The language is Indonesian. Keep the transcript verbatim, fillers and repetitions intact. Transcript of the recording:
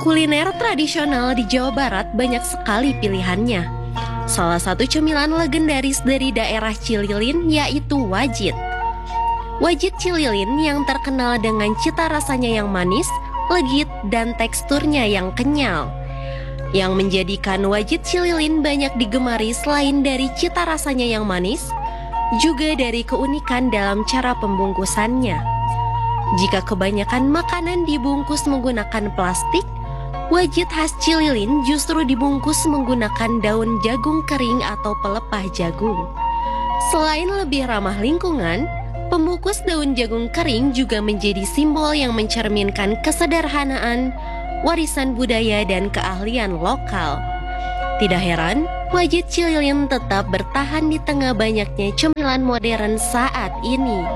Kuliner tradisional di Jawa Barat banyak sekali pilihannya. Salah satu cemilan legendaris dari daerah Cililin yaitu wajit. Wajit Cililin yang terkenal dengan cita rasanya yang manis, legit, dan teksturnya yang kenyal. Yang menjadikan wajit Cililin banyak digemari selain dari cita rasanya yang manis, juga dari keunikan dalam cara pembungkusannya. Jika kebanyakan makanan dibungkus menggunakan plastik, wajit khas Cililin justru dibungkus menggunakan daun jagung kering atau pelepah jagung. Selain lebih ramah lingkungan, pembungkus daun jagung kering juga menjadi simbol yang mencerminkan kesederhanaan, warisan budaya, dan keahlian lokal. Tidak heran, wajit Cililin tetap bertahan di tengah banyaknya cemilan modern saat ini.